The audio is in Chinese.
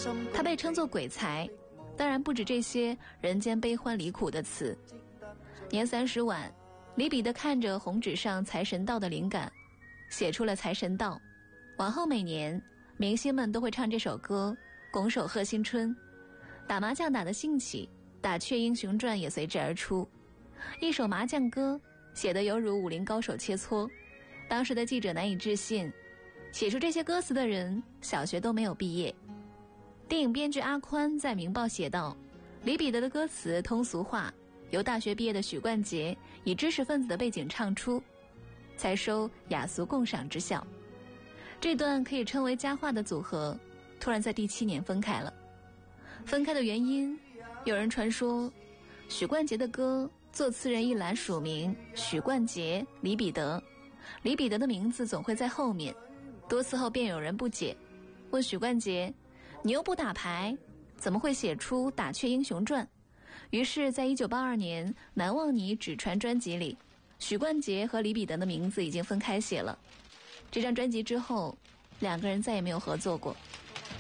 他被称作鬼才，当然不止这些人间悲欢离苦的词。年30晚，李彼得看着红纸上财神到的灵感，写出了财神到。往后每年明星们都会唱这首歌，拱手贺新春。打麻将打得兴起，打雀英雄传也随之而出。一首麻将歌写得犹如武林高手切磋，当时的记者难以置信，写出这些歌词的人小学都没有毕业。电影编剧阿宽在《明报》写道，李彼得的歌词通俗化，由大学毕业的许冠杰以知识分子的背景唱出，才收雅俗共赏之效。这段可以称为佳话的组合突然在第7年分开了。分开的原因，有人传说许冠杰的歌作词人一栏署名许冠杰、李彼得，李彼得的名字总会在后面。多次后便有人不解，问许冠杰，你又不打牌，怎么会写出打雀英雄传？于是在1982年难忘你纸船专辑里，许冠杰和李彼得的名字已经分开写了。这张专辑之后，两个人再也没有合作过。